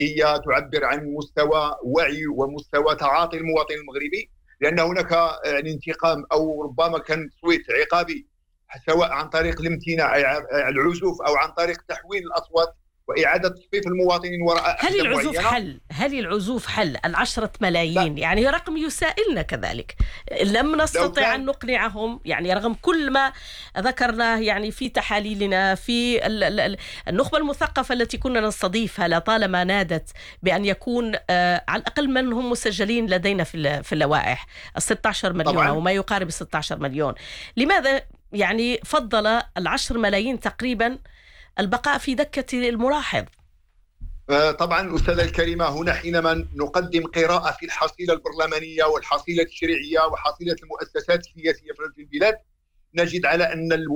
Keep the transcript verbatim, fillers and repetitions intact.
هي تعبر عن مستوى وعي ومستوى تعاطي المواطن المغربي، لأن هناك يعني انتقام أو ربما كان تصويت عقابي سواء عن طريق الامتناع العزوف أو عن طريق تحويل الأصوات وإعادة تصفيف المواطنين وراء هل أحزاب العزوف معينة. حل؟ هل العزوف حل؟ العشرة لا. ملايين يعني رقم يسائلنا كذلك، لم نستطع كان... أن نقنعهم يعني رغم كل ما ذكرناه يعني في تحاليلنا في النخبة المثقفة التي كنا نستضيفها لطالما نادت بأن يكون آه على الأقل من هم مسجلين لدينا في في اللوائح الستة عشر مليون طبعاً. أو ما يقارب الستة عشر مليون. لماذا يعني فضل العشر ملايين تقريبا البقاء في دكة الملاحظ؟ طبعا أستاذة الكريمة، هنا حينما نقدم قراءة في الحصيلة البرلمانية والحصيلة التشريعية وحصيلة المؤسسات السياسية في البلاد، نجد على أن